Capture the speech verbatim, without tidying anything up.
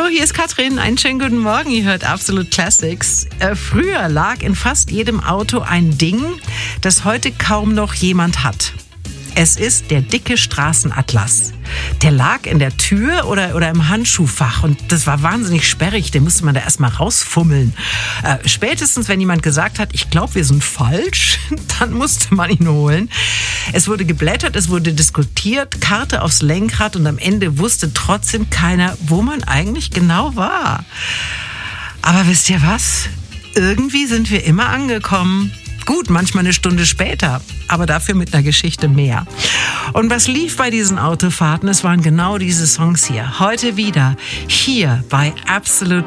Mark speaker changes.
Speaker 1: hier ist Katrin. Einen schönen guten Morgen. Ihr hört Absolut Classics. Äh, früher lag in fast jedem Auto ein Ding, das heute kaum noch jemand hat. Es ist der dicke Straßenatlas. Der lag in der Tür oder, oder im Handschuhfach und das war wahnsinnig sperrig, den musste man da erstmal rausfummeln. Äh, spätestens, wenn jemand gesagt hat, ich glaube, wir sind falsch, dann musste man ihn holen. Es wurde geblättert, es wurde diskutiert, Karte aufs Lenkrad und am Ende wusste trotzdem keiner, wo man eigentlich genau war. Aber wisst ihr was? Irgendwie sind wir immer angekommen. Gut, manchmal eine Stunde später, aber dafür mit einer Geschichte mehr. Und was lief bei diesen Autofahrten? Es waren genau diese Songs hier. Heute wieder hier bei Absolute